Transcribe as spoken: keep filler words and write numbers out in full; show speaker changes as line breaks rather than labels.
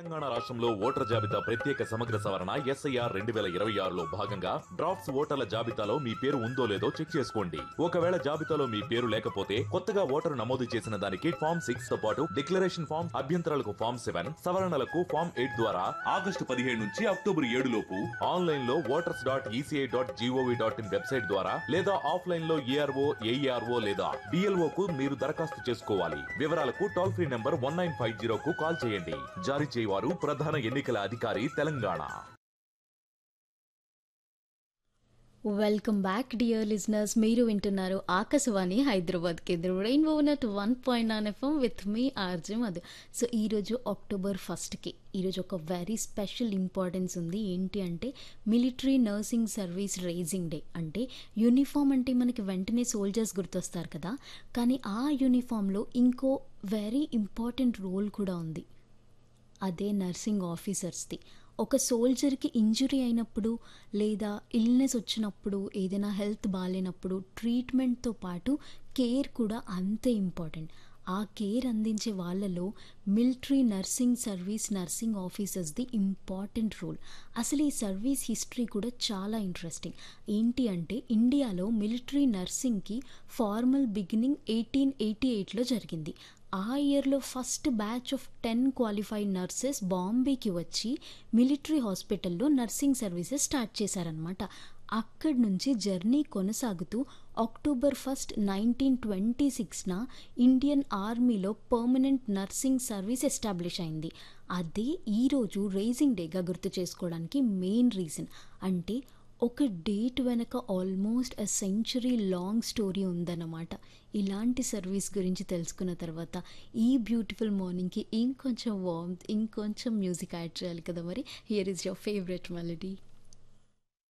తెలంగాణ రాష్ట్రంలో ఓటర్ల జాబితా ప్రత్యేక సమగ్ర సవరణ ఎస్ఐఆర్ రెండు వేల ఇరవై ఆరులో భాగంగా డ్రాఫ్ట్స్ ఓటర్ల జాబితాలో మీ పేరు ఉందో లేదో చెక్ చేసుకోండి. ఒకవేళ జాబితాలో మీ పేరు లేకపోతే కొత్తగా ఓటరు నమోదు చేసిన దానికి ఫామ్ సిక్స్ తో పాటు డిక్లరేషన్ ఫామ్, అభ్యంతరాలకు ఫామ్ సెవెన్, సవరణలకు ఫామ్ ఎయిట్ ద్వారా ఆగస్టు పదిహేడు నుంచి అక్టోబర్ ఏడు లోపు ఆన్లైన్ లో voters dot ECI dot GOV dot in website ద్వారా లేదా ఆఫ్లైన్ లో ఏఆర్ఓ ఏఈఆర్ఓ లేదా డిఎల్ఓ కు మీరు దరఖాస్తు చేసుకోవాలి. వివరాలకు toll free number one nine five zero కు కాల్ చేయండి. జారీ చేయవారు ప్రధాన ఎన్నికల అధికారి Telangana.
Welcome back dear listeners. మీరు వింటున్నారు ఆకాశవాణి హైదరాబాద్ కేంద్రం rainbow net one point nine FM with me RJ Madhu. So ఈరోజు అక్టోబర్ ఫస్ట్కి ఈరోజు ఒక వెరీ స్పెషల్ ఇంపార్టెన్స్ ఉంది. ఏంటి అంటే military nursing service rising day. అంటే యూనిఫామ్ అంటే మనకి వెంటనే సోల్జర్స్ గుర్తొస్తారు కదా, కానీ ఆ యూనిఫామ్లో ఇంకో వెరీ ఇంపార్టెంట్ రోల్ కూడా ఉంది. అదే నర్సింగ్ ఆఫీసర్స్ది. ఒక సోల్జర్కి ఇంజురీ అయినప్పుడు లేదా ఇల్నెస్ వచ్చినప్పుడు, ఏదైనా హెల్త్ బాగాలేనప్పుడు ట్రీట్మెంట్తో పాటు కేర్ కూడా అంతే ఇంపార్టెంట్. ఆ కేర్ అందించే వాళ్ళలో military nursing service nursing ఆఫీసర్స్ది important role. అసలు ఈ సర్వీస్ హిస్టరీ కూడా చాలా ఇంట్రెస్టింగ్. ఏంటి అంటే ఇండియాలో military నర్సింగ్కి formal beginning eighteen eighty ఎయిట్లో జరిగింది. ఆ ఇయర్లో first batch of ten qualified nurses బాంబేకి వచ్చి మిలిటరీ హాస్పిటల్లో నర్సింగ్ సర్వీసెస్ స్టార్ట్ చేశారనమాట. అక్కడి నుంచి జర్నీ కొనసాగుతూ October first nineteen twenty సిక్స్న Indian ఆర్మీలో పర్మనెంట్ నర్సింగ్ సర్వీస్ ఎస్టాబ్లిష్ అయింది. అదే ఈరోజు రైజింగ్ డేగా గుర్తు చేసుకోవడానికి మెయిన్ రీజన్. అంటే ఒక డేట్ వెనక ఆల్మోస్ట్ అ సెంచురీ లాంగ్ స్టోరీ ఉందన్నమాట. ఇలాంటి సర్వీస్ గురించి తెలుసుకున్న తర్వాత ఈ బ్యూటిఫుల్ మార్నింగ్కి ఇంకొంచెం వార్మ్త్, ఇంకొంచెం మ్యూజిక్ యాడ్ చేయాలి కదా. మరి here is your favourite melody.